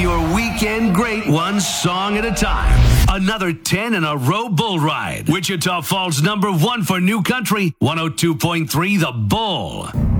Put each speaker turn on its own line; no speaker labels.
your weekend great one song at a time. Another 10 in a row bull ride. Wichita Falls #1 for new country, 102.3 The Bull.